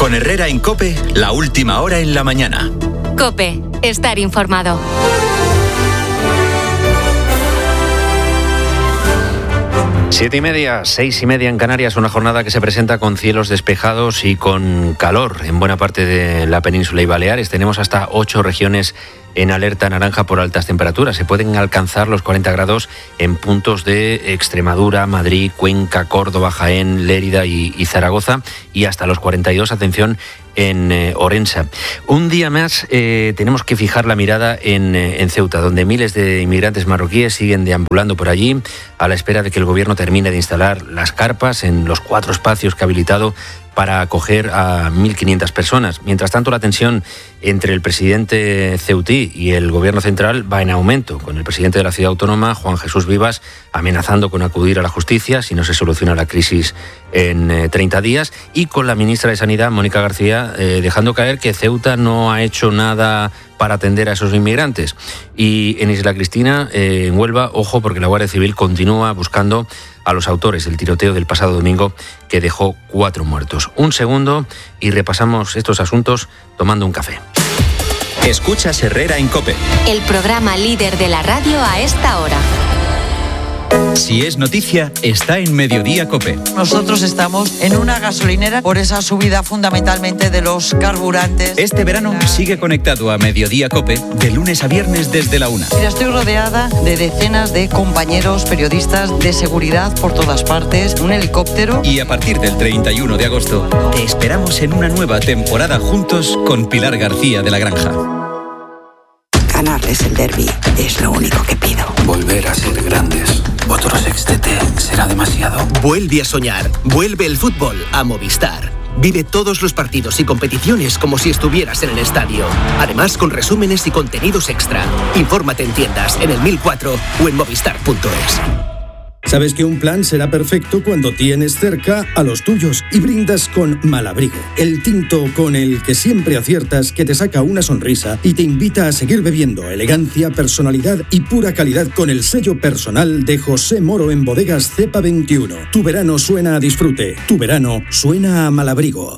Con Herrera en COPE, la última hora en la mañana. COPE, estar informado. Siete y media, 6:30 en Canarias, una jornada que se presenta con cielos despejados y con calor en buena parte de la península y Baleares. Tenemos hasta 8 regiones en alerta naranja por altas temperaturas. Se pueden alcanzar los 40 grados en puntos de Extremadura, Madrid, Cuenca, Córdoba, Jaén, Lérida y Zaragoza, y hasta los 42, atención, en Orense. Un día más tenemos que fijar la mirada en Ceuta, donde miles de inmigrantes marroquíes siguen deambulando por allí a la espera de que el gobierno termine de instalar las carpas en los 4 espacios que ha habilitado para acoger a 1.500 personas. Mientras tanto, la tensión entre el presidente ceutí y el gobierno central va en aumento, con el presidente de la ciudad autónoma, Juan Jesús Vivas, amenazando con acudir a la justicia si no se soluciona la crisis en 30 días, y con la ministra de Sanidad, Mónica García, dejando caer que Ceuta no ha hecho nada para atender a esos inmigrantes. Y en Isla Cristina, en Huelva, ojo, porque la Guardia Civil continúa buscando a los autores del tiroteo del pasado domingo que dejó 4 muertos. Un segundo y repasamos estos asuntos tomando un café. Escuchas Herrera en COPE. El programa líder de la radio a esta hora. Si es noticia, está en Mediodía COPE. Nosotros estamos en una gasolinera por esa subida fundamentalmente de los carburantes. Este verano sigue conectado a Mediodía COPE de lunes a viernes desde la 1. Mira, estoy rodeada de decenas de compañeros periodistas de seguridad por todas partes, un helicóptero. Y a partir del 31 de agosto, te esperamos en una nueva temporada juntos con Pilar García de la Granja. Ganarles el derbi es lo único que pido. Volver a ser grandes. Otro sextete será demasiado. Vuelve a soñar. Vuelve el fútbol a Movistar. Vive todos los partidos y competiciones como si estuvieras en el estadio. Además, con resúmenes y contenidos extra. Infórmate en tiendas, en el 1004 o en movistar.es. Sabes que un plan será perfecto cuando tienes cerca a los tuyos y brindas con Malabrigo, el tinto con el que siempre aciertas, que te saca una sonrisa y te invita a seguir bebiendo. Elegancia, personalidad y pura calidad con el sello personal de José Moro en Bodegas Cepa 21. Tu verano suena a disfrute, tu verano suena a Malabrigo.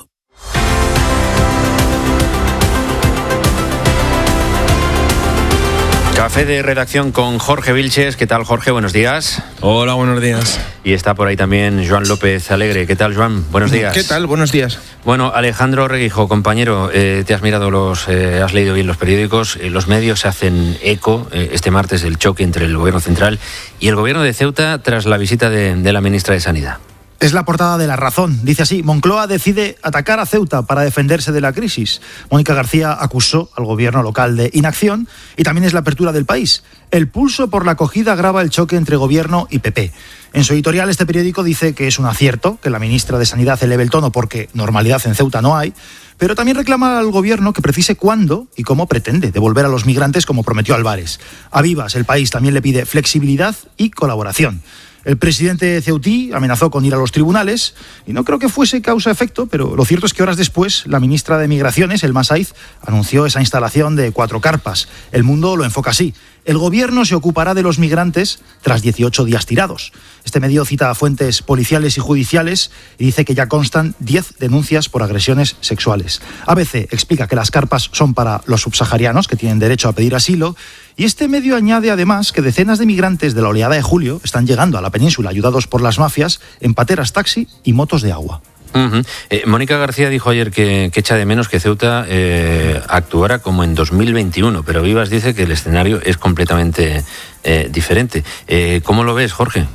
Café de redacción con Jorge Vilches. ¿Qué tal, Jorge? Buenos días. Hola, buenos días. Y está por ahí también Joan López Alegre. ¿Qué tal, Joan? Buenos días. ¿Qué tal? Buenos días. Bueno, Alejandro Reguijo, compañero, te has mirado has leído bien los periódicos. Los medios se hacen eco este martes del choque entre el gobierno central y el gobierno de Ceuta tras la visita de la ministra de Sanidad. Es la portada de La Razón. Dice así: Moncloa decide atacar a Ceuta para defenderse de la crisis. Mónica García acusó al gobierno local de inacción y también es la apertura del País. El pulso por la acogida agrava el choque entre gobierno y PP. En su editorial, este periódico dice que es un acierto que la ministra de Sanidad eleve el tono porque normalidad en Ceuta no hay, pero también reclama al gobierno que precise cuándo y cómo pretende devolver a los migrantes como prometió Álvarez. A Vivas, El País también le pide flexibilidad y colaboración. El presidente ceutí amenazó con ir a los tribunales y no creo que fuese causa-efecto, pero lo cierto es que horas después la ministra de Migraciones, Elma Saiz, anunció esa instalación de 4 carpas. El Mundo lo enfoca así: el gobierno se ocupará de los migrantes tras 18 días tirados. Este medio cita a fuentes policiales y judiciales y dice que ya constan 10 denuncias por agresiones sexuales. ABC explica que las carpas son para los subsaharianos que tienen derecho a pedir asilo. Y este medio añade además que decenas de migrantes de la oleada de julio están llegando a la península ayudados por las mafias en pateras taxi y motos de agua. Mónica García dijo ayer que echa de menos que Ceuta actuara como en 2021, pero Vivas dice que el escenario es completamente diferente. ¿Cómo lo ves, Jorge?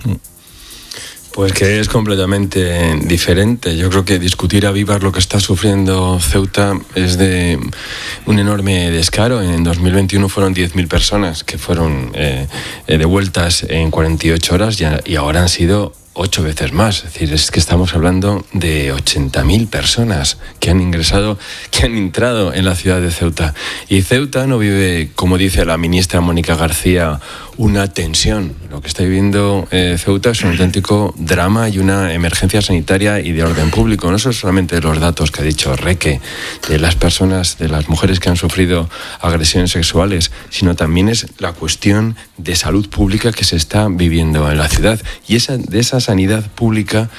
Pues que es completamente diferente. Yo creo que discutir a Vivas lo que está sufriendo Ceuta es de un enorme descaro. En 2021 fueron 10.000 personas que fueron devueltas en 48 horas y ahora han sido 8 veces más. Es decir, es que estamos hablando de 80.000 personas que han ingresado, que han entrado en la ciudad de Ceuta. Y Ceuta no vive, como dice la ministra Mónica García, una tensión. Lo que está viviendo Ceuta es un auténtico drama y una emergencia sanitaria y de orden público. No son solamente los datos que ha dicho Reque de las personas, de las mujeres que han sufrido agresiones sexuales, sino también es la cuestión de salud pública que se está viviendo en la ciudad. Y de esa sanidad pública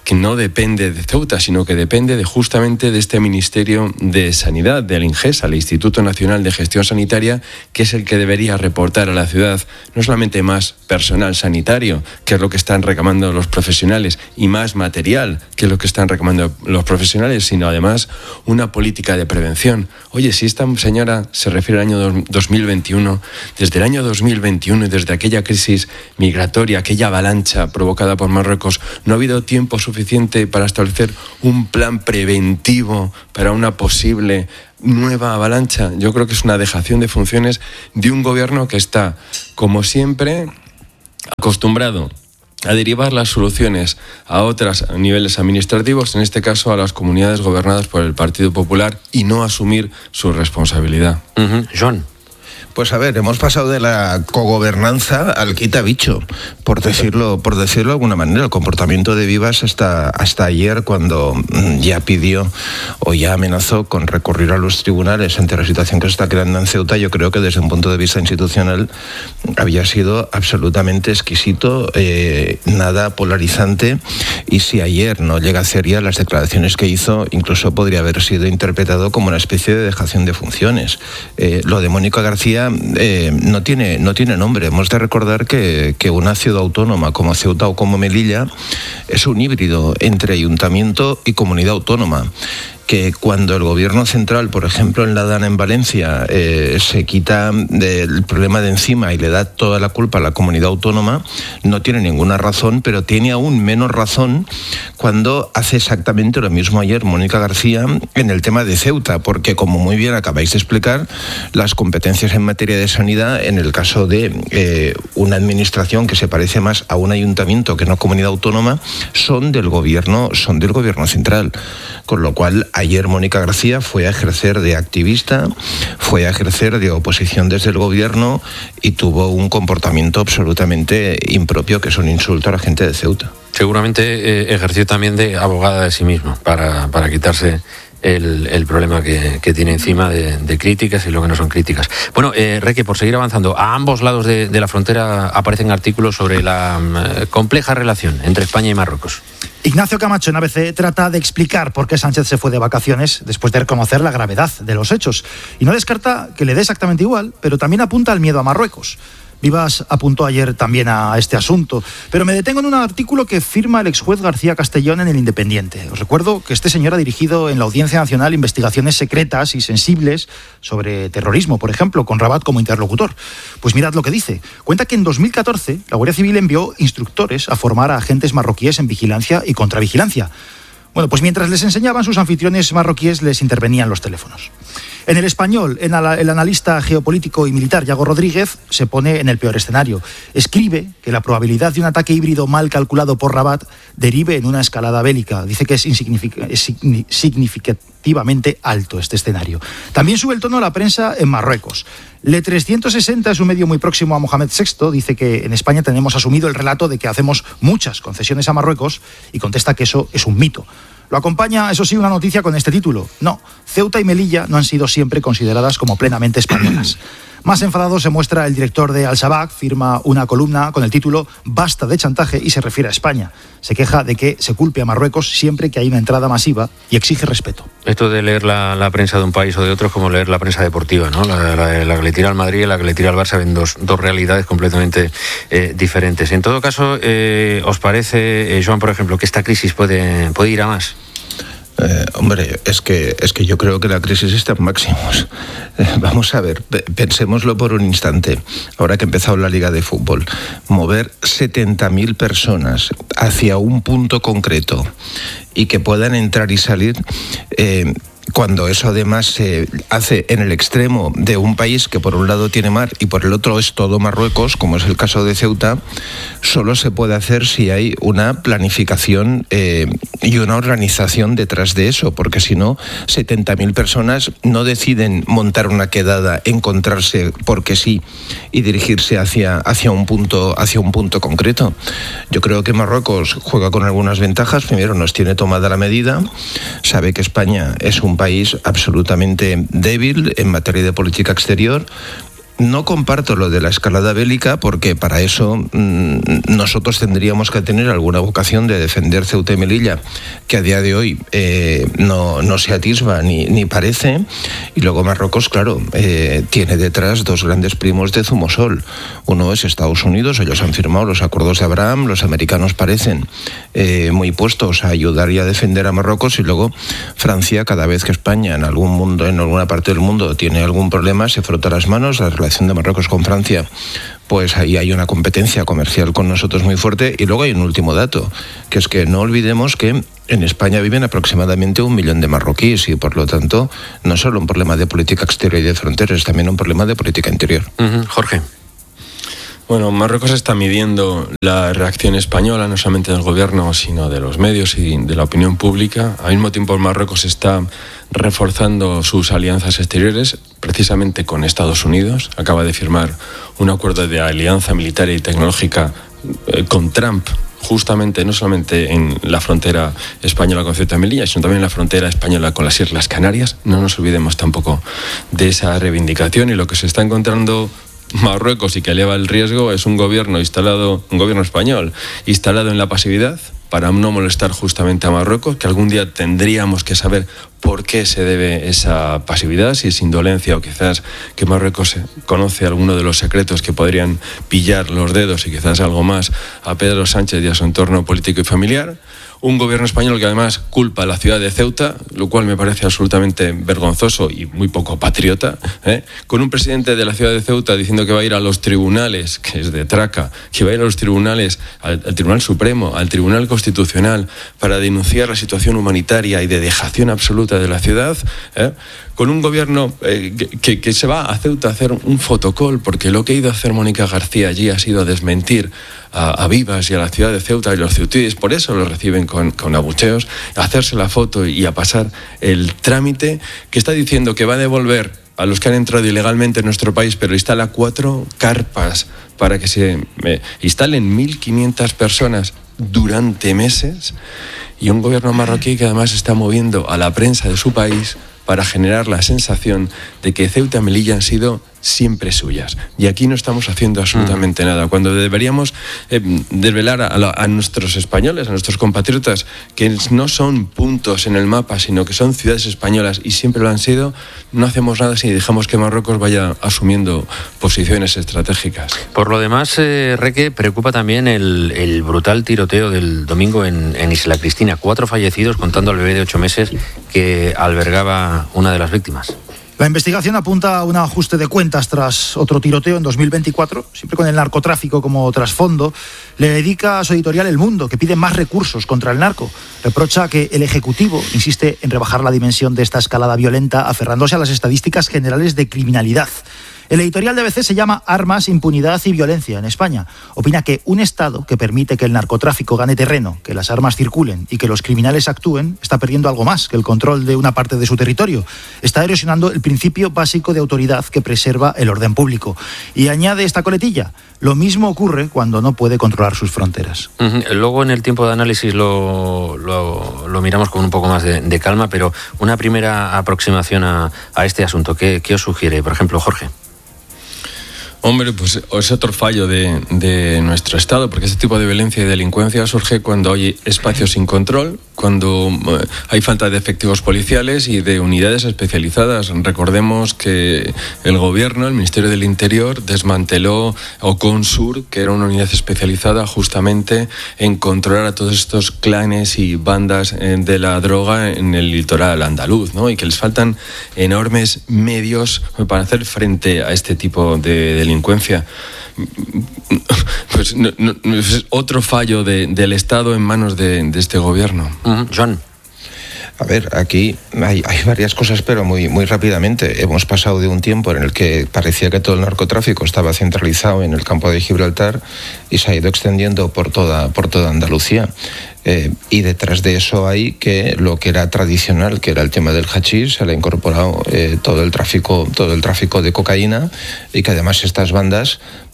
que no depende de Ceuta, sino que depende justamente de este Ministerio de Sanidad, del INGESA, el Instituto Nacional de Gestión Sanitaria, que es el que debería reportar a la ciudad no solamente más personal sanitario, que es lo que están reclamando los profesionales, y más material, que es lo que están reclamando los profesionales, sino además una política de prevención. Oye, si esta señora se refiere al año 2021, desde el año 2021 y desde aquella crisis migratoria, aquella avalancha provocada por Marruecos, no ha habido tiempo suficiente para establecer un plan preventivo para una posible nueva avalancha. Yo creo que es una dejación de funciones de un gobierno que está, como siempre, acostumbrado a derivar las soluciones a otros niveles administrativos, en este caso a las comunidades gobernadas por el Partido Popular, y no asumir su responsabilidad. Joan. Pues a ver, hemos pasado de la cogobernanza al quita bicho, por decirlo de alguna manera. El comportamiento de Vivas hasta ayer, cuando ya pidió o ya amenazó con recurrir a los tribunales ante la situación que se está creando en Ceuta, yo creo que desde un punto de vista institucional había sido absolutamente exquisito, nada polarizante, y si ayer no llega a hacer ya las declaraciones que hizo, incluso podría haber sido interpretado como una especie de dejación de funciones. Lo de Mónica García no tiene nombre. Hemos de recordar que una ciudad autónoma como Ceuta o como Melilla es un híbrido entre ayuntamiento y comunidad autónoma, que cuando el gobierno central, por ejemplo en la Dana, en Valencia, se quita el problema de encima y le da toda la culpa a la comunidad autónoma, no tiene ninguna razón, pero tiene aún menos razón cuando hace exactamente lo mismo ayer Mónica García en el tema de Ceuta, porque, como muy bien acabáis de explicar, las competencias en materia de sanidad, en el caso de una administración que se parece más a un ayuntamiento que no comunidad autónoma, son del gobierno central, con lo cual ayer Mónica García fue a ejercer de activista, fue a ejercer de oposición desde el gobierno y tuvo un comportamiento absolutamente impropio, que es un insulto a la gente de Ceuta. Seguramente ejerció también de abogada de sí mismo para quitarse el problema que tiene encima de críticas y lo que no son críticas. Bueno, Reque, por seguir avanzando, a ambos lados de la frontera aparecen artículos sobre la compleja relación entre España y Marruecos. Ignacio Camacho en ABC trata de explicar por qué Sánchez se fue de vacaciones después de reconocer la gravedad de los hechos. Y no descarta que le dé exactamente igual, pero también apunta al miedo a Marruecos. Vivas apuntó ayer también a este asunto, pero me detengo en un artículo que firma el exjuez García Castellón en El Independiente. Os recuerdo que este señor ha dirigido en la Audiencia Nacional investigaciones secretas y sensibles sobre terrorismo, por ejemplo, con Rabat como interlocutor. Pues mirad lo que dice. Cuenta que en 2014 la Guardia Civil envió instructores a formar a agentes marroquíes en vigilancia y contravigilancia. Bueno, pues mientras les enseñaban, sus anfitriones marroquíes les intervenían los teléfonos. En El Español, el analista geopolítico y militar Yago Rodríguez se pone en el peor escenario. Escribe que la probabilidad de un ataque híbrido mal calculado por Rabat derive en una escalada bélica. Dice que es significativamente alto este escenario. También sube el tono la prensa en Marruecos. Le 360 es un medio muy próximo a Mohamed VI. Dice que en España tenemos asumido el relato de que hacemos muchas concesiones a Marruecos y contesta que eso es un mito. Lo acompaña, eso sí, una noticia con este título. No, Ceuta y Melilla no han sido siempre consideradas como plenamente españolas. Más enfadado se muestra el director de Al-Shabaab, firma una columna con el título «Basta de chantaje» y se refiere a España. Se queja de que se culpe a Marruecos siempre que hay una entrada masiva y exige respeto. Esto de leer la prensa de un país o de otro es como leer la prensa deportiva, ¿no? La que le tira al Madrid y la que le tira al Barça, ven dos realidades completamente diferentes. En todo caso, ¿os parece, Joan, por ejemplo, que esta crisis puede ir a más? Hombre, es que yo creo que la crisis está en máximos. Vamos a ver, pensémoslo por un instante. Ahora que ha empezado la Liga de Fútbol, mover 70.000 personas hacia un punto concreto y que puedan entrar y salir, cuando eso además se hace en el extremo de un país que por un lado tiene mar y por el otro es todo Marruecos, como es el caso de Ceuta, solo se puede hacer si hay una planificación y una organización detrás de eso, porque si no, 70.000 personas no deciden montar una quedada, encontrarse porque sí y dirigirse hacia un punto concreto. Yo creo que Marruecos juega con algunas ventajas. Primero, nos tiene tomada la medida, sabe que España es un país absolutamente débil en materia de política exterior No comparto lo de la escalada bélica porque para eso nosotros tendríamos que tener alguna vocación de defender Ceuta y Melilla, que a día de hoy no se atisba ni parece. Y luego Marruecos, claro, tiene detrás dos grandes primos de Zumosol. Uno es Estados Unidos, ellos han firmado los acuerdos de Abraham, los americanos parecen muy puestos a ayudar y a defender a Marruecos, y luego Francia, cada vez que España en alguna parte del mundo tiene algún problema, se frota las manos. La relación de Marruecos con Francia, pues ahí hay una competencia comercial con nosotros muy fuerte. Y luego hay un último dato, que es que no olvidemos que en España viven aproximadamente 1 millón de marroquíes, y por lo tanto no es solo un problema de política exterior y de fronteras, es también un problema de política interior. Jorge. Bueno, Marruecos está midiendo la reacción española, no solamente del gobierno, sino de los medios y de la opinión pública. Al mismo tiempo, Marruecos está reforzando sus alianzas exteriores, precisamente con Estados Unidos. Acaba de firmar un acuerdo de alianza militar y tecnológica con Trump, justamente no solamente en la frontera española con Ceuta y Melilla, sino también en la frontera española con las Islas Canarias. No nos olvidemos tampoco de esa reivindicación, y lo que se está encontrando Marruecos y que eleva el riesgo es un gobierno español instalado en la pasividad para no molestar justamente a Marruecos, que algún día tendríamos que saber por qué se debe esa pasividad, si es indolencia o quizás que Marruecos conoce alguno de los secretos que podrían pillar los dedos y quizás algo más a Pedro Sánchez y a su entorno político y familiar. Un gobierno español que además culpa a la ciudad de Ceuta, lo cual me parece absolutamente vergonzoso y muy poco patriota, con un presidente de la ciudad de Ceuta diciendo que va a ir a los tribunales, que es de traca, que va a ir a los tribunales, al Tribunal Supremo, al Tribunal Constitucional, para denunciar la situación humanitaria y de dejación absoluta de la ciudad, con un gobierno que se va a Ceuta a hacer un fotocall, porque lo que ha ido a hacer Mónica García allí ha sido desmentir a Vivas y a la ciudad de Ceuta y los ceutíes, por eso lo reciben con abucheos, a hacerse la foto y a pasar el trámite, que está diciendo que va a devolver a los que han entrado ilegalmente en nuestro país, pero instala 4 carpas para que se instalen 1.500 personas durante meses, y un gobierno marroquí que además está moviendo a la prensa de su país para generar la sensación de que Ceuta y Melilla han sido siempre suyas. Y aquí no estamos haciendo absolutamente nada, cuando deberíamos desvelar a nuestros españoles, a nuestros compatriotas, que no son puntos en el mapa, sino que son ciudades españolas y siempre lo han sido. No hacemos nada si dejamos que Marruecos vaya asumiendo posiciones estratégicas. Por lo demás, Reque, preocupa también el brutal tiroteo del domingo en Isla Cristina. 4 fallecidos, contando al bebé de 8 meses que albergaba una de las víctimas. La investigación apunta a un ajuste de cuentas tras otro tiroteo en 2024, siempre con el narcotráfico como trasfondo. Le dedica a su editorial El Mundo, que pide más recursos contra el narco. Reprocha que el Ejecutivo insiste en rebajar la dimensión de esta escalada violenta, aferrándose a las estadísticas generales de criminalidad. El editorial de ABC se llama Armas, Impunidad y Violencia en España. Opina que un Estado que permite que el narcotráfico gane terreno, que las armas circulen y que los criminales actúen, está perdiendo algo más que el control de una parte de su territorio. Está erosionando el principio básico de autoridad que preserva el orden público. Y añade esta coletilla: lo mismo ocurre cuando no puede controlar sus fronteras. Luego en el tiempo de análisis lo miramos con un poco más de calma, pero una primera aproximación a este asunto. ¿Qué os sugiere, por ejemplo, Jorge? Hombre, pues es otro fallo de nuestro Estado, porque este tipo de violencia y delincuencia surge cuando hay espacios sin control, cuando hay falta de efectivos policiales y de unidades especializadas. Recordemos que el Gobierno, el Ministerio del Interior, desmanteló Oconsur, que era una unidad especializada justamente en controlar a todos estos clanes y bandas de la droga en el litoral andaluz, ¿no? Y que les faltan enormes medios para hacer frente a este tipo de delincuencia. Pues es otro fallo del Estado en manos de este gobierno. Joan. A ver, aquí hay varias cosas, pero muy rápidamente. Hemos pasado de un tiempo en el que parecía que todo el narcotráfico estaba centralizado en el campo de Gibraltar y se ha ido extendiendo por toda Andalucía. Y detrás de eso hay que lo que era tradicional, que era el tema del hachís, se le ha incorporado todo el tráfico de cocaína, y que además estas bandas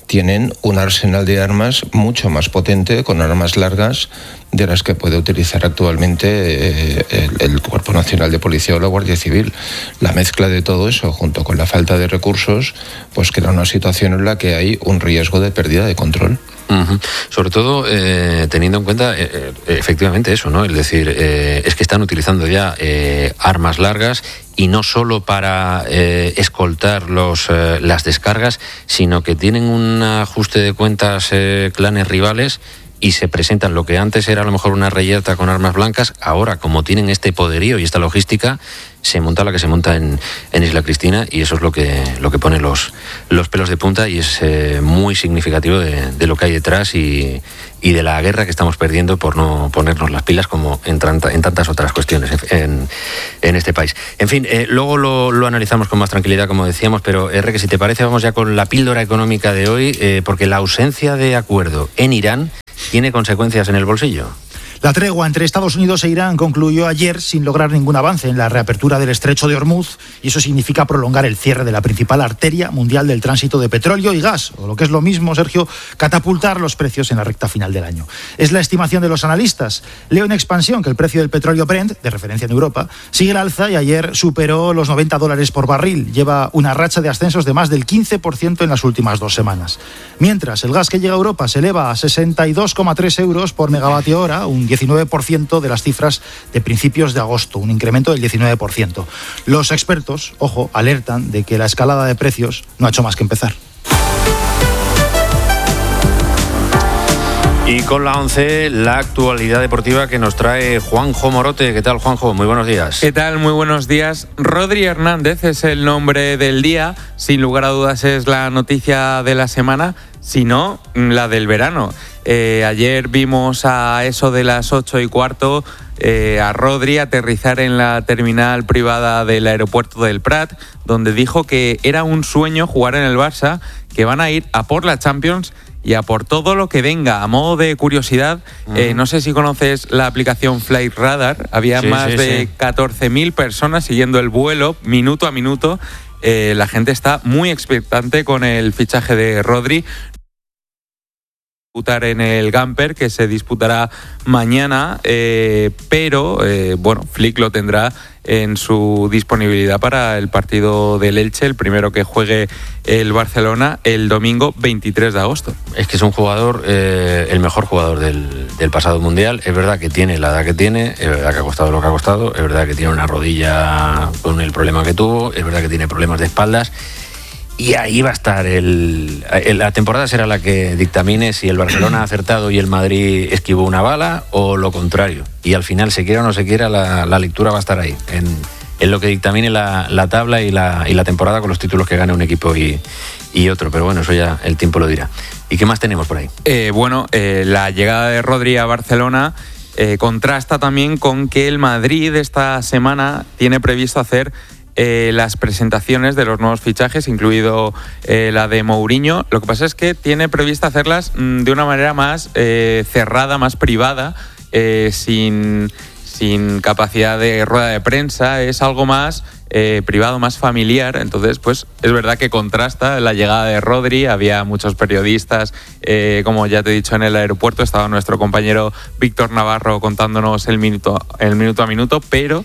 tienen un arsenal de armas mucho más potente, con armas largas, de las que puede utilizar actualmente el Cuerpo Nacional de Policía o la Guardia Civil. La mezcla de todo eso, junto con la falta de recursos, pues crea una situación en la que hay un riesgo de pérdida de control. Uh-huh. Sobre todo teniendo en cuenta efectivamente eso, ¿no? Es decir, es que están utilizando ya armas largas, y no solo para escoltar las descargas, sino que tienen un ajuste de cuentas clanes rivales, y se presentan lo que antes era a lo mejor una reyerta con armas blancas. Ahora, como tienen este poderío y esta logística, se monta la que se monta en Isla Cristina, y eso es lo que pone los pelos de punta, y es muy significativo de lo que hay detrás y de la guerra que estamos perdiendo por no ponernos las pilas, como en tantas otras cuestiones en este país. En fin, luego lo analizamos con más tranquilidad, como decíamos, pero que si te parece vamos ya con la píldora económica de hoy, porque la ausencia de acuerdo en Irán tiene consecuencias en el bolsillo. La tregua entre Estados Unidos e Irán concluyó ayer sin lograr ningún avance en la reapertura del estrecho de Hormuz, y eso significa prolongar el cierre de la principal arteria mundial del tránsito de petróleo y gas, o lo que es lo mismo, Sergio, catapultar los precios en la recta final del año. Es la estimación de los analistas. Leo en Expansión que el precio del petróleo Brent, de referencia en Europa, sigue al alza y ayer superó los $90 por barril. Lleva una racha de ascensos de más del 15% en las últimas 2 semanas. Mientras, el gas que llega a Europa se eleva a 62,3 euros por megavatio hora, un 19% de las cifras de principios de agosto, un incremento del 19%. Los expertos, ojo, alertan de que la escalada de precios no ha hecho más que empezar. Y con la 11, la actualidad deportiva que nos trae Juanjo Morote. ¿Qué tal, Juanjo? Muy buenos días. ¿Qué tal? Muy buenos días. Rodri Hernández es el nombre del día. Sin lugar a dudas es la noticia de la semana, si no, la del verano. Ayer vimos a eso de las 8:15 a Rodri aterrizar en la terminal privada del aeropuerto del Prat, donde dijo que era un sueño jugar en el Barça, que van a ir a por la Champions y a por todo lo que venga. A modo de curiosidad, no sé si conoces la aplicación Flight Radar. Había más de 14.000 personas siguiendo el vuelo minuto a minuto. La gente está muy expectante con el fichaje de Rodri. En el Gamper, que se disputará mañana, pero Flick lo tendrá en su disponibilidad para el partido del Elche, el primero que juegue el Barcelona el domingo 23 de agosto. Es que es un jugador, el mejor jugador del pasado mundial. Es verdad que tiene la edad que tiene, es verdad que ha costado lo que ha costado, es verdad que tiene una rodilla con el problema que tuvo, es verdad que tiene problemas de espaldas. Y ahí va a estar la temporada será la que dictamine si el Barcelona ha acertado y el Madrid esquivó una bala, o lo contrario. Y al final, se quiera o no se quiera, la lectura va a estar ahí, en lo que dictamine la tabla y la temporada, con los títulos que gane un equipo y otro. Pero bueno, eso ya el tiempo lo dirá. ¿Y qué más tenemos por ahí? La llegada de Rodri a Barcelona contrasta también con que el Madrid esta semana tiene previsto hacer las presentaciones de los nuevos fichajes, incluido la de Mourinho. Lo que pasa es que tiene previsto hacerlas de una manera más cerrada, más privada, sin capacidad de rueda de prensa. Es algo más privado, más familiar. Entonces, pues es verdad que contrasta la llegada de Rodri. Había muchos periodistas, como ya te he dicho, en el aeropuerto. Estaba nuestro compañero Víctor Navarro contándonos el minuto a minuto, pero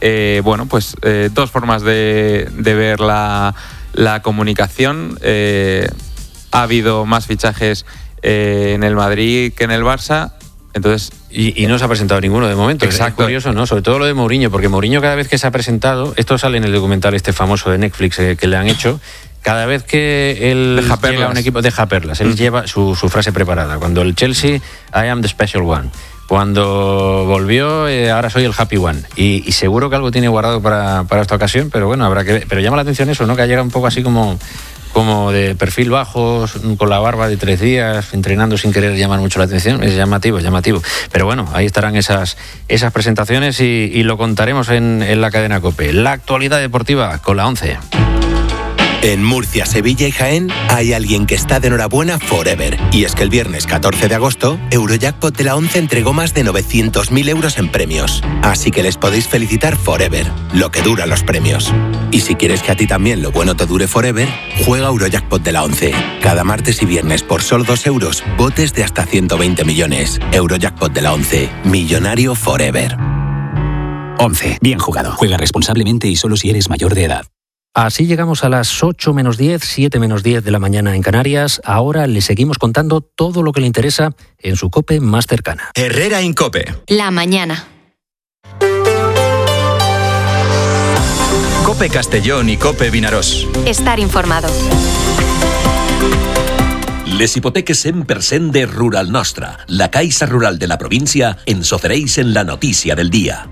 dos formas de ver la comunicación. Ha habido más fichajes en el Madrid que en el Barça. Entonces, y no se ha presentado ninguno de momento. Exacto. Es curioso, ¿no? Sobre todo lo de Mourinho, porque Mourinho, cada vez que se ha presentado, esto sale en el documental este famoso de Netflix que le han hecho, cada vez que él llega a un equipo, deja perlas. Él lleva su frase preparada. Cuando el Chelsea, I am the special one. Cuando volvió, ahora soy el happy one. Y seguro que algo tiene guardado para esta ocasión, pero bueno, habrá que ver. Pero llama la atención eso, ¿no? Que ha llegado un poco así como de perfil bajo, con la barba de 3 días, entrenando sin querer llamar mucho la atención. Es llamativo. Pero bueno, ahí estarán esas presentaciones y lo contaremos en la cadena COPE. La actualidad deportiva con la 11. En Murcia, Sevilla y Jaén hay alguien que está de enhorabuena forever. Y es que el viernes 14 de agosto, Eurojackpot de la 11 entregó más de 900.000 euros en premios. Así que les podéis felicitar forever, lo que duran los premios. Y si quieres que a ti también lo bueno te dure forever, juega Eurojackpot de la 11. Cada martes y viernes por solo 2 euros, botes de hasta 120 millones. Eurojackpot de la 11. Millonario forever. 11. Bien jugado. Juega responsablemente y solo si eres mayor de edad. Así llegamos a las 8 menos 10, 7 menos 10 de la mañana en Canarias. Ahora le seguimos contando todo lo que le interesa en su COPE más cercana. Herrera Incope. La mañana. COPE Castellón y COPE Vinaròs. Estar informado. Les hipoteques sempre sent de Rural Nostra, la caixa rural de la província, ens ofereix en la notícia del día.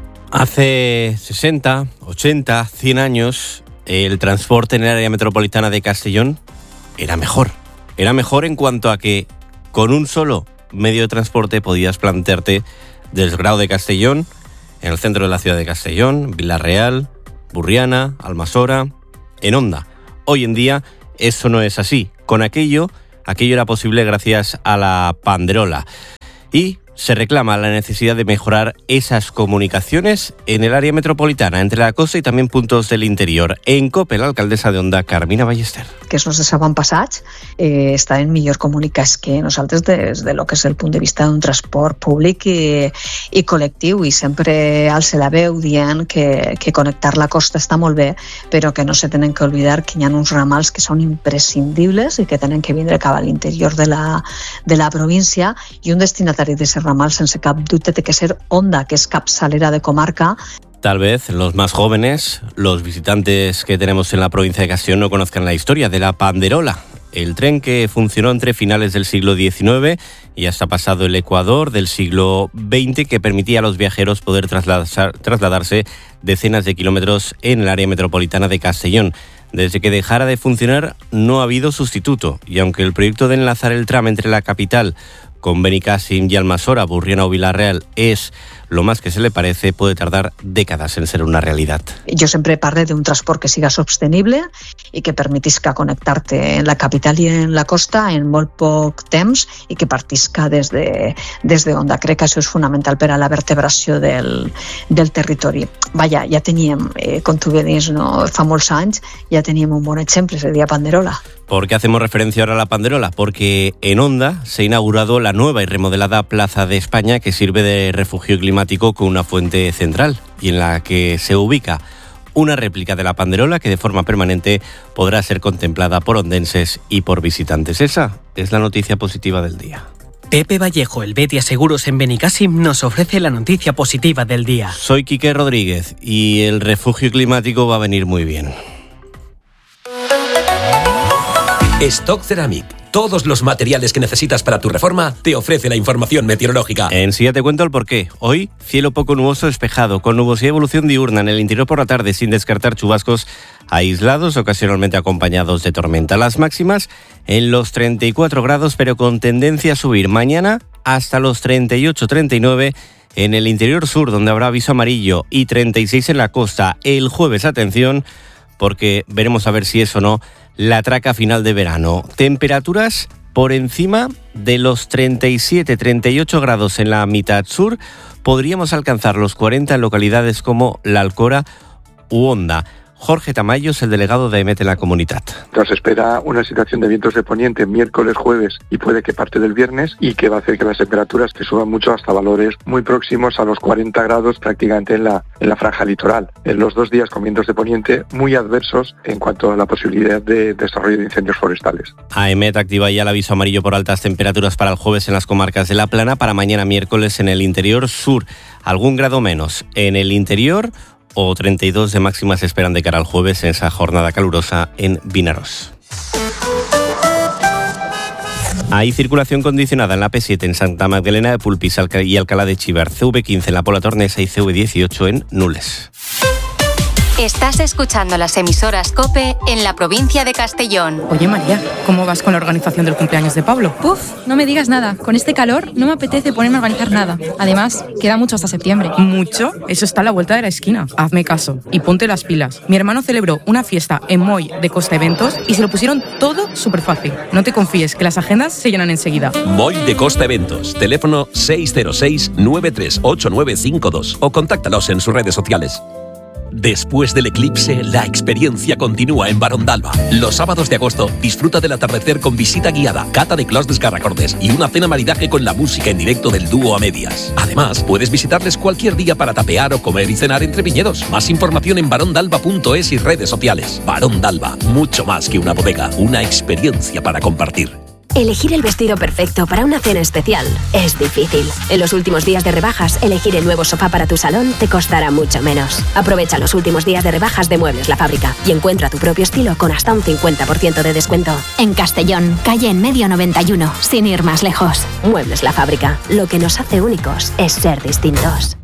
Hace 60, 80, 100 años, el transporte en el área metropolitana de Castellón era mejor. Era mejor en cuanto a que con un solo medio de transporte podías plantearte desde Grau de Castellón, en el centro de la ciudad de Castellón, Vila-real, Burriana, Almasora, en Onda. Hoy en día eso no es así. Con aquello era posible gracias a la Panderola. Y se reclama la necesidad de mejorar esas comunicacions en el área metropolitana, entre la costa i també puntos del interior. En COPE, l'alcaldessa de Onda, Carmina Ballester. Que els nostres avantpassats estaven millor comunicats que nosaltres des de lo que és el punt de vista d'un transport públic i col·lectiu, i sempre alça la veu dient que connectar la costa està molt bé, però que no se tenen que oblidar que hi ha uns ramals que són imprescindibles i que tenen que vindre cap a l'interior de la província, i un destinatari de ramal sense cap dubte té que ser Onda, que es capçalera de comarca. Tal vez los más jóvenes, los visitantes que tenemos en la provincia de Castellón, no conozcan la historia de la Panderola, el tren que funcionó entre finales del siglo XIX y hasta pasado el Ecuador del siglo XX, que permitía a los viajeros poder trasladarse decenas de kilómetros en el área metropolitana de Castellón. Desde que dejara de funcionar no ha habido sustituto, y aunque el proyecto de enlazar el tram entre la capital con Benicàssim y Almasora, Burriana o Vila-real es lo más que se le parece, puede tardar décadas en ser una realidad. Jo sempre parle d'un transport que siga sostenible i que permetisca connectar-te en la capital i en la costa en molt poc temps i que partisca des de Onda. Crec que això és fonamental per a la vertebració del territori. Vaja, ja teníem, com tu bé dius, no? Fa molts anys ja teníem un bon exemple, el dia Panderola. ¿Por qué hacemos referencia ahora a la Panderola? Porque en Onda se ha inaugurado la nueva y remodelada Plaza de España, que sirve de refugio climático con una fuente central y en la que se ubica una réplica de la Panderola que de forma permanente podrá ser contemplada por ondenses y por visitantes. Esa es la noticia positiva del día. Pepe Vallejo, el Betia Seguros en Benicàssim, nos ofrece la noticia positiva del día. Soy Quique Rodríguez y el refugio climático va a venir muy bien. Stock Ceramic. Todos los materiales que necesitas para tu reforma te ofrece la información meteorológica. Enseguida te cuento el porqué. Hoy, cielo poco nuboso despejado, con nubosidad y evolución diurna en el interior por la tarde, sin descartar chubascos aislados, ocasionalmente acompañados de tormenta. Las máximas en los 34 grados, pero con tendencia a subir. Mañana hasta los 38-39 en el interior sur, donde habrá aviso amarillo, y 36 en la costa. El jueves, atención, porque veremos a ver si es o no la traca final de verano. Temperaturas por encima de los 37-38 grados en la mitad sur. Podríamos alcanzar los 40 en localidades como La Alcora u Onda. Jorge Tamayo es el delegado de EMET en la comunidad. Nos espera una situación de vientos de poniente miércoles, jueves y puede que parte del viernes, y que va a hacer que las temperaturas que suban mucho hasta valores muy próximos a los 40 grados prácticamente en la franja litoral. En los 2 días con vientos de poniente muy adversos en cuanto a la posibilidad de desarrollo de incendios forestales. EMET activa ya el aviso amarillo por altas temperaturas para el jueves en las comarcas de La Plana, para mañana miércoles en el interior sur. Algún grado menos en el interior, o 32 de máxima se esperan de cara al jueves en esa jornada calurosa en Vinaròs. Hay circulación condicionada en la P7 en Santa Magdalena de Polpís y Alcalá de Xivert, CV15 en la Pola Tornesa y CV18 en Nules. Estás escuchando las emisoras COPE en la provincia de Castellón. Oye María, ¿cómo vas con la organización del cumpleaños de Pablo? No me digas nada. Con este calor no me apetece ponerme a organizar nada. Además, queda mucho hasta septiembre. ¿Mucho? Eso está a la vuelta de la esquina. Hazme caso y ponte las pilas. Mi hermano celebró una fiesta en Moy de Costa Eventos y se lo pusieron todo súper fácil. No te confíes, que las agendas se llenan enseguida. Moy de Costa Eventos. Teléfono 606-938952 o contáctalos en sus redes sociales. Después del eclipse, la experiencia continúa en Barón d'Alba. Los sábados de agosto, disfruta del atardecer con visita guiada, cata de clos desgarracordes y una cena maridaje con la música en directo del dúo A Medias. Además, puedes visitarles cualquier día para tapear o comer y cenar entre viñedos. Más información en barondalba.es y redes sociales. Barón d'Alba, mucho más que una bodega, una experiencia para compartir. Elegir el vestido perfecto para una cena especial es difícil. En los últimos días de rebajas, elegir el nuevo sofá para tu salón te costará mucho menos. Aprovecha los últimos días de rebajas de Muebles La Fábrica y encuentra tu propio estilo con hasta un 50% de descuento. En Castellón, calle en medio 91, sin ir más lejos. Muebles La Fábrica. Lo que nos hace únicos es ser distintos.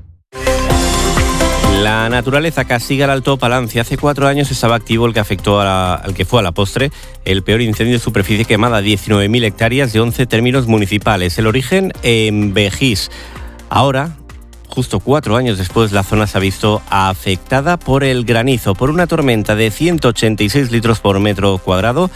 La naturaleza castiga al Alto Palancia. Hace 4 años estaba activo el que afectó al que fue a la postre el peor incendio de superficie quemada, 19.000 hectáreas de 11 términos municipales. El origen en Begís. Ahora, justo 4 años después, la zona se ha visto afectada por el granizo, por una tormenta de 186 litros por metro cuadrado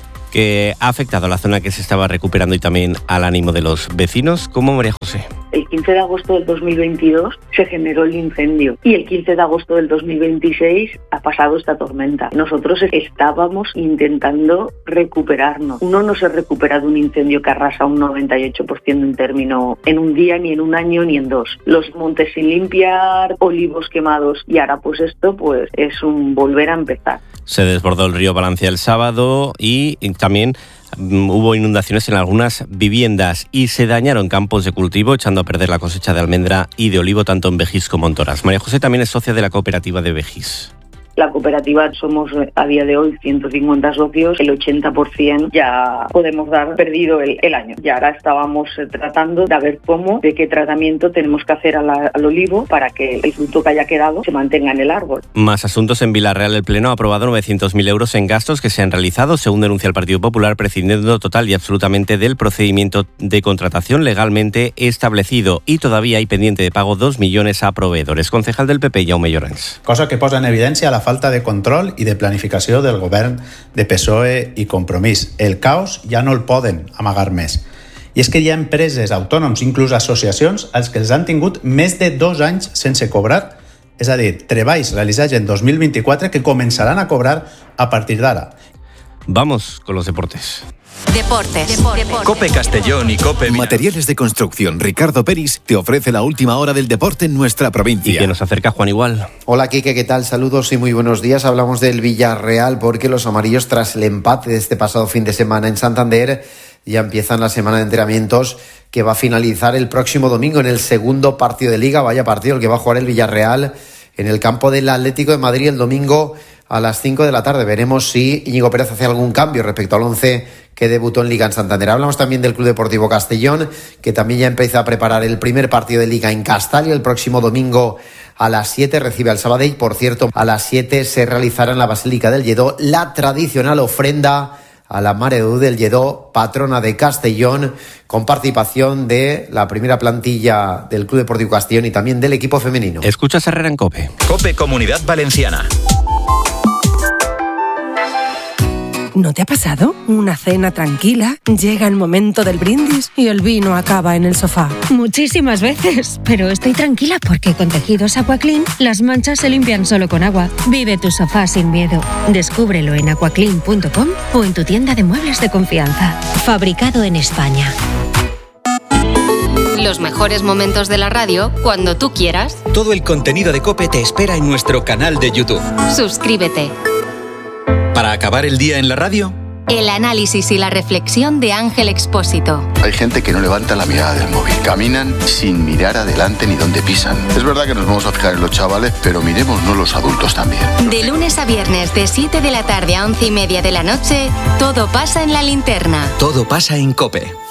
que ha afectado a la zona que se estaba recuperando y también al ánimo de los vecinos, como María José. El 15 de agosto del 2022 se generó el incendio y el 15 de agosto del 2026 ha pasado esta tormenta. Nosotros estábamos intentando recuperarnos. Uno no se recupera de un incendio que arrasa un 98% en término en un día, ni en un año, ni en 2. Los montes sin limpiar, olivos quemados y ahora pues esto pues es un volver a empezar. Se desbordó el río Palancia el sábado y también hubo inundaciones en algunas viviendas y se dañaron campos de cultivo, echando a perder la cosecha de almendra y de olivo tanto en Begís como en Toras. María José también es socia de la cooperativa de Begís. La cooperativa somos a día de hoy 150 socios, el 80% ya podemos dar perdido el año. Y ahora estábamos tratando de ver de qué tratamiento tenemos que hacer al olivo para que el fruto que haya quedado se mantenga en el árbol. Más asuntos. En Villarreal el Pleno ha aprobado 900.000 euros en gastos que se han realizado, según denuncia el Partido Popular, prescindiendo total y absolutamente del procedimiento de contratación legalmente establecido, y todavía hay pendiente de pago 2 millones a proveedores. Concejal del PP, Jaume Llorens. Cosa que posa en evidència la falta de control i de planificació del govern de PSOE i Compromís. El caos ja no el poden amagar més. I és que hi ha empreses, autònoms, inclús associacions, als que els han tingut més de 2 anys sense cobrar, és a dir, treballs realitzats en 2024 que començaran a cobrar a partir d'ara. Vamos con los deportes. Deportes. COPE Castellón y COPE Materiales de Construcción Ricardo Peris te ofrece la última hora del deporte en nuestra provincia. Y que nos acerca Juan Igual. Hola Quique, ¿qué tal? Saludos y muy buenos días. Hablamos del Villarreal porque los amarillos, tras el empate de este pasado fin de semana en Santander, ya empiezan la semana de entrenamientos que va a finalizar el próximo domingo en el segundo partido de Liga. Vaya partido el que va a jugar el Villarreal en el campo del Atlético de Madrid el domingo a las 5 de la tarde. Veremos si Íñigo Pérez hace algún cambio respecto al 11 que debutó en Liga en Santander. Hablamos también del Club Deportivo Castellón, que también ya empieza a preparar el primer partido de Liga en Castalia. El próximo domingo a las 7 recibe al Sabadell. Por cierto, a las 7 se realizará en la Basílica del Lledó la tradicional ofrenda a la Mare de Déu del Lledó, patrona de Castellón, con participación de la primera plantilla del Club Deportivo Castellón y también del equipo femenino. Escuchas Herrera en COPE. COPE Comunidad Valenciana. ¿No te ha pasado? Una cena tranquila, llega el momento del brindis y el vino acaba en el sofá. Muchísimas veces, pero estoy tranquila porque con Tejidos Aquaclean las manchas se limpian solo con agua. Vive tu sofá sin miedo. Descúbrelo en aquaclean.com o en tu tienda de muebles de confianza. Fabricado en España. Los mejores momentos de la radio cuando tú quieras. Todo el contenido de COPE te espera en nuestro canal de YouTube. Suscríbete. Para acabar el día en la radio, el análisis y la reflexión de Ángel Expósito. Hay gente que no levanta la mirada del móvil. Caminan sin mirar adelante ni dónde pisan. Es verdad que nos vamos a fijar en los chavales, pero miremosnos los adultos también. De lunes a viernes, de 7 de la tarde a 11:30 de la noche, todo pasa en La Linterna. todo pasa en COPE.